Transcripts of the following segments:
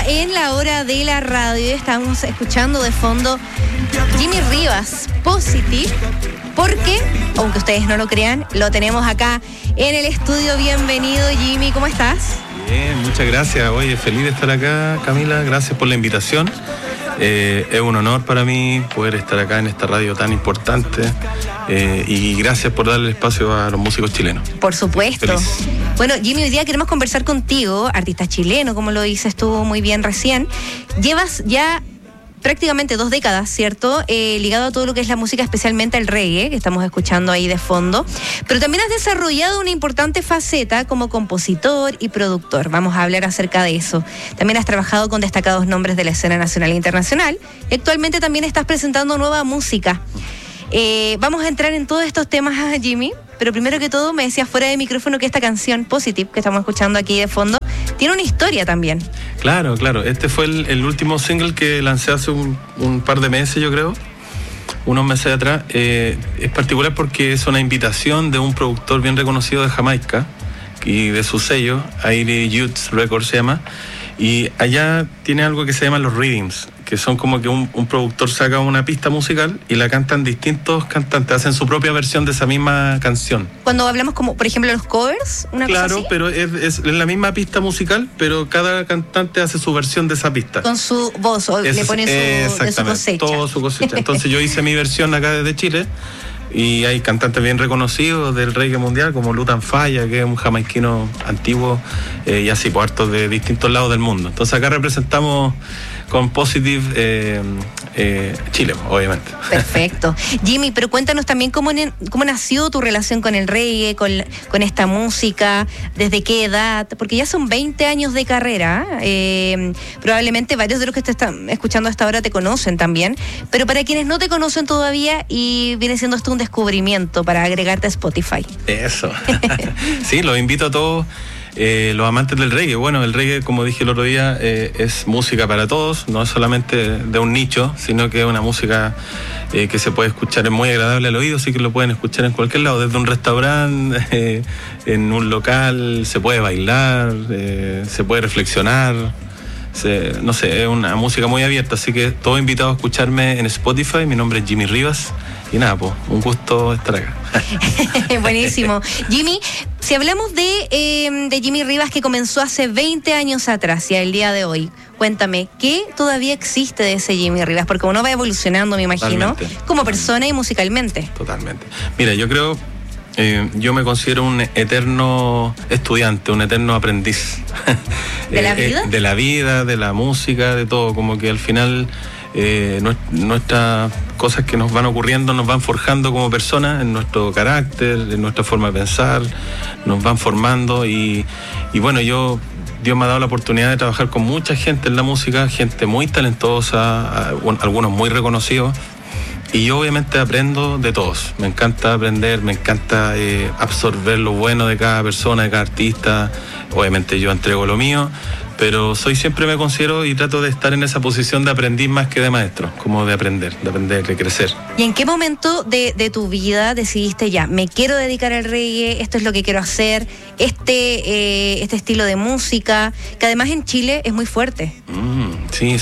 en la hora de la radio. Estamos escuchando de fondo Jimmy Rivas, Positive, porque, aunque ustedes no lo crean, lo tenemos acá en el estudio. Bienvenido, Jimmy, ¿cómo estás? Bien, muchas gracias. Oye, feliz de estar acá, Camila. Gracias por la invitación. Es un honor para mí poder estar acá en esta radio tan importante y gracias por darle espacio a los músicos chilenos. Por supuesto. Feliz. Bueno, Jimmy, hoy día queremos conversar contigo, artista chileno, como lo dices tú muy bien recién. Llevas ya prácticamente 2 décadas, ¿cierto? Ligado a todo lo que es la música, especialmente el reggae, que estamos escuchando ahí de fondo. Pero también has desarrollado una importante faceta como compositor y productor. Vamos a hablar acerca de eso. También has trabajado con destacados nombres de la escena nacional e internacional. Y actualmente también estás presentando nueva música. Vamos a entrar en todos estos temas, Jimmy. Pero primero que todo, me decías fuera de micrófono que esta canción, Positive, que estamos escuchando aquí de fondo, tiene una historia también. Claro. Este fue el último single que lancé hace un par de meses, yo creo. Unos meses atrás. Es particular porque es una invitación de un productor bien reconocido de Jamaica y de su sello, Aire Youth Records se llama. Y allá tiene algo que se llama los rhythms, que son como que un productor saca una pista musical y la cantan distintos cantantes, hacen su propia versión de esa misma canción. Cuando hablamos como, por ejemplo, los covers, una cosa así. Claro, pero es la misma pista musical, pero cada cantante hace su versión de esa pista. Con su voz, o le ponen su cosecha. Todo su cosecha. Entonces yo hice mi versión acá desde Chile. Y hay cantantes bien reconocidos del reggae mundial, como Lutan Fyah, que es un jamaiquino antiguo, y así, por hartos de distintos lados del mundo. Entonces acá representamos con Positive Chile, obviamente. Perfecto. Jimmy, pero cuéntanos también cómo nació tu relación con el reggae, con esta música, desde qué edad, porque ya son 20 años de carrera. Probablemente varios de los que te están escuchando hasta ahora te conocen también, pero para quienes no te conocen todavía, y viene siendo esto un descubrimiento para agregarte a Spotify. Eso. Sí, los invito a todos. Los amantes del reggae. Bueno, el reggae, como dije el otro día, es música para todos, no es solamente de un nicho, sino que es una música que se puede escuchar, es muy agradable al oído, así que lo pueden escuchar en cualquier lado, desde un restaurante, en un local, se puede bailar, se puede reflexionar. No sé, es una música muy abierta, así que todos invitados a escucharme en Spotify. Mi nombre es Jimmy Rivas y nada, pues, un gusto estar acá. Buenísimo. Jimmy, si hablamos de Jimmy Rivas, que comenzó hace 20 años atrás y al día de hoy, cuéntame, ¿qué todavía existe de ese Jimmy Rivas? Porque uno va evolucionando, me imagino, totalmente, como persona y musicalmente. Totalmente. Mira, yo creo... yo me considero un eterno estudiante, un eterno aprendiz. ¿De la vida? De la vida, de la música, de todo. Como que al final nuestras cosas que nos van ocurriendo nos van forjando como personas, en nuestro carácter, en nuestra forma de pensar, nos van formando y bueno, Dios me ha dado la oportunidad de trabajar con mucha gente en la música, gente muy talentosa, algunos muy reconocidos. Y yo obviamente aprendo de todos. Me encanta aprender, me encanta absorber lo bueno de cada persona, de cada artista. Obviamente yo entrego lo mío, pero siempre me considero y trato de estar en esa posición de aprendiz más que de maestro, como de aprender, de crecer. ¿Y en qué momento de tu vida decidiste ya, me quiero dedicar al reggae, esto es lo que quiero hacer, este estilo de música, que además en Chile es muy fuerte? Sí.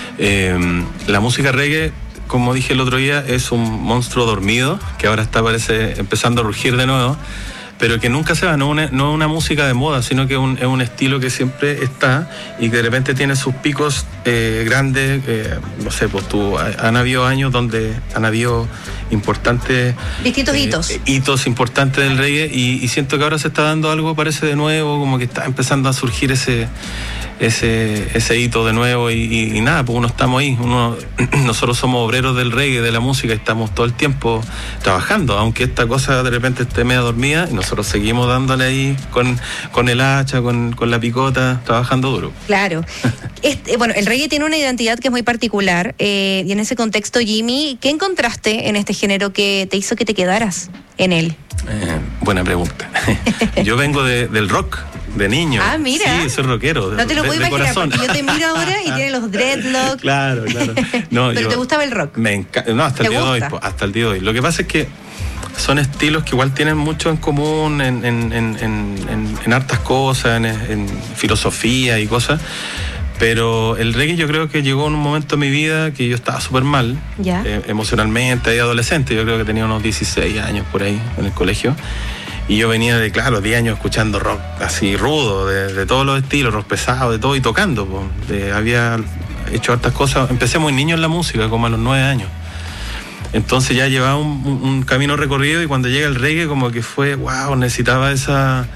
La música reggae, como dije el otro día, es un monstruo dormido que ahora parece empezando a rugir de nuevo, pero que nunca se va, no es una música de moda, sino que es un estilo que siempre está y que de repente tiene sus picos grandes. No sé, pues han habido años donde han habido importantes... distintos hitos importantes del reggae y siento que ahora se está dando algo, parece de nuevo, como que está empezando a surgir ese hito de nuevo y nada, pues estamos ahí, nosotros somos obreros del reggae, de la música, estamos todo el tiempo trabajando, aunque esta cosa de repente esté medio dormida, y nosotros seguimos dándole ahí con el hacha, con la picota, trabajando duro. Claro. Bueno, el reggae tiene una identidad que es muy particular, y en ese contexto, Jimmy, ¿qué encontraste en este género que te hizo que te quedaras en él? Buena pregunta. Yo vengo del rock, de niño. Ah, mira. Sí, soy rockero. No te lo puedo imaginar, corazón. porque yo te miro ahora y tiene los dreadlocks. Claro. No, pero ¿te gustaba el rock? Me encanta. No, hasta el día de hoy. Lo que pasa es que son estilos que igual tienen mucho en común en hartas cosas, en filosofía y cosas. Pero el reggae yo creo que llegó en un momento de mi vida que yo estaba súper mal, emocionalmente, ahí adolescente, yo creo que tenía unos 16 años por ahí en el colegio. Y yo venía de, 10 años escuchando rock así rudo, de todos los estilos, rock pesado, de todo, y tocando. Había hecho hartas cosas. Empecé muy niño en la música, como a los 9 años. Entonces ya llevaba un camino recorrido, y cuando llega el reggae como que fue, wow, necesitaba esa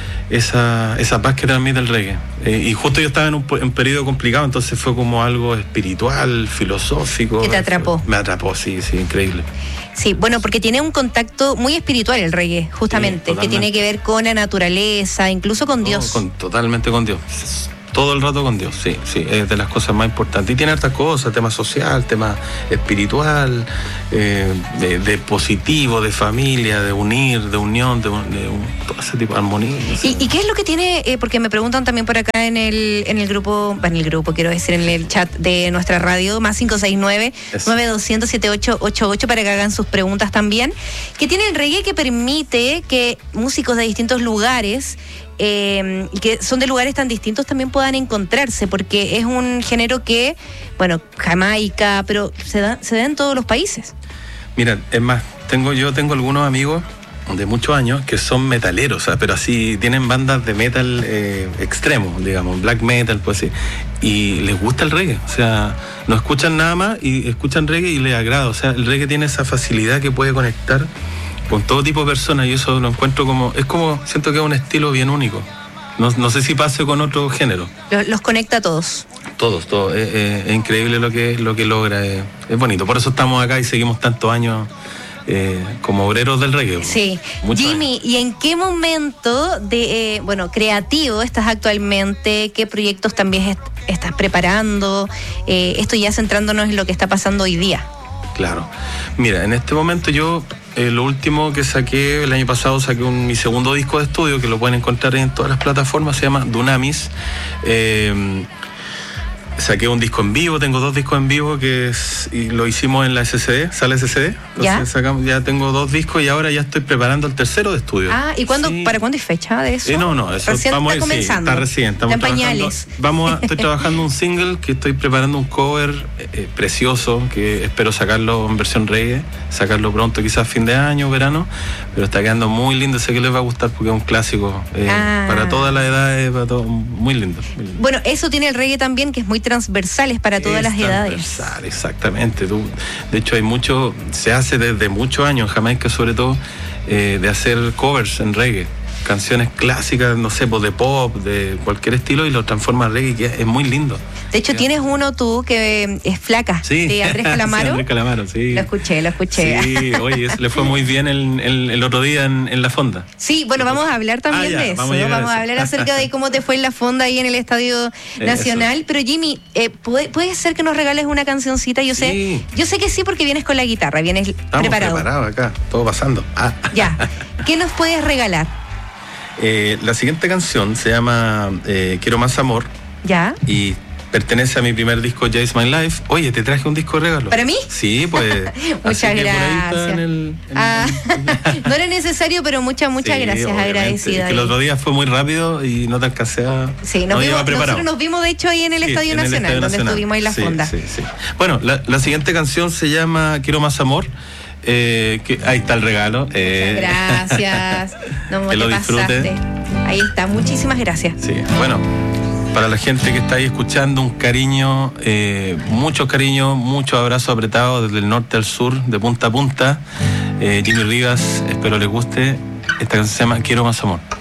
paz que transmite el reggae. Y justo yo estaba en un periodo complicado, entonces fue como algo espiritual, filosófico. ¿Que te atrapó? Me atrapó, sí, increíble. Sí, bueno, porque tiene un contacto muy espiritual el reggae, justamente, que tiene que ver con la naturaleza, incluso con Dios. Totalmente con Dios. Todo el rato con Dios, sí, es de las cosas más importantes. Y tiene hartas cosas, tema social, tema espiritual, de positivo, de familia, de unir, de unión, de todo ese tipo de armonía. ¿Y qué es lo que tiene? Porque me preguntan también por acá en el grupo, quiero decir, en el chat de nuestra radio, más 569-9200-7888, para que hagan sus preguntas también. ¿Qué tiene el reggae que permite que músicos de distintos lugares, que son de lugares tan distintos, también puedan encontrarse? Porque es un género que, bueno, Jamaica, pero se da en todos los países. Mira, es más, yo tengo algunos amigos de muchos años que son metaleros, pero así tienen bandas de metal extremo, digamos, black metal, pues sí, y les gusta el reggae, o sea, no escuchan nada más y escuchan reggae y les agrada. O sea, el reggae tiene esa facilidad que puede conectar con todo tipo de personas, y eso lo encuentro siento que es un estilo bien único. No sé si pase con otro género. Los conecta a todos. Todos. Es increíble lo que logra. Es bonito. Por eso estamos acá y seguimos tantos años como obreros del reggae. Sí. Jimmy, años. ¿Y en qué momento creativo estás actualmente? ¿Qué proyectos también estás preparando? Esto ya centrándonos en lo que está pasando hoy día. Claro. Mira, en este momento yo, lo último que saqué, el año pasado saqué mi segundo disco de estudio, que lo pueden encontrar en todas las plataformas, se llama Dunamis. Saqué un disco en vivo, tengo 2 discos en vivo y lo hicimos en la SCD, sala SCD. Entonces ya tengo 2 discos y ahora ya estoy preparando el tercero de estudio. ¿Y para cuándo hay fecha de eso? Eso recién está comenzando. Está recién, estamos trabajando. Estoy trabajando un single, que estoy preparando un cover precioso, que espero sacarlo en versión reggae, sacarlo pronto, quizás fin de año, verano, pero está quedando muy lindo, sé que les va a gustar porque es un clásico para todas las edades, para todo, muy lindo. Bueno, eso tiene el reggae también, que es muy transversales para todas las edades. Exactamente. De hecho, se hace desde muchos años en Jamaica, sobre todo, de hacer covers en reggae, canciones clásicas, no sé, de pop, de cualquier estilo, y lo transforma en reggae, que es muy lindo. De hecho, tienes uno tú que es Flaca, de Andrés Calamaro. Sí, Andrés Calamaro, sí. Lo escuché. Sí, oye, le fue muy bien el otro día en La Fonda. Sí, bueno, vamos a hablar también de eso. Vamos a hablar acerca de cómo te fue en La Fonda ahí en el Estadio Nacional. Pero Jimmy, ¿puede ser que nos regales una cancioncita? Yo sé que sí, porque vienes con la guitarra, vienes preparado. Estamos preparados acá, todo pasando. Ya, ¿qué nos puedes regalar? La siguiente canción se llama Quiero Más Amor. Ya. Y pertenece a mi primer disco, Jazz My Life. Oye, te traje un disco de regalo. ¿Para mí? Sí, pues. Muchas gracias. No era necesario, pero muchas gracias, agradecida. Es que el otro día fue muy rápido y no te alcancé a... Sí, nosotros nos vimos de hecho ahí en el Estadio Nacional, donde estuvimos ahí en La Fonda. Sí. Bueno, la siguiente canción se llama Quiero Más Amor. Ahí está el regalo. Muchas gracias. No que te lo pasaste. Ahí está, muchísimas gracias. Sí, bueno, para la gente que está ahí escuchando, un cariño, mucho cariño, muchos abrazos apretados desde el norte al sur, de punta a punta. Jimmy Rivas, espero les guste. Esta canción se llama Quiero Más Amor.